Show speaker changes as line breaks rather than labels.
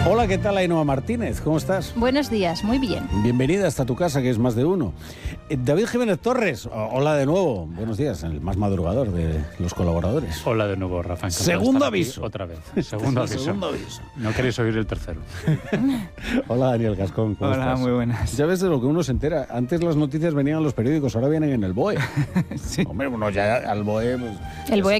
Hola, ¿qué tal, Ainhoa Martínez? ¿Cómo estás?
Buenos días, muy bien.
Bienvenida hasta tu casa, que es más de uno. David Jiménez Torres, hola de nuevo. Buenos días, el más madrugador de los colaboradores.
Hola de nuevo, Rafa.
Segundo aviso.
Otra vez. Segundo aviso.
Segundo aviso.
No queréis oír el tercero.
Hola, Daniel Gascón. ¿Cómo
Hola,
estás?
muy buenas.
Ya ves de lo que uno se entera. Antes las noticias venían en los periódicos, ahora vienen en el BOE.
Sí.
Hombre, uno ya al BOE... Pues,
El BOE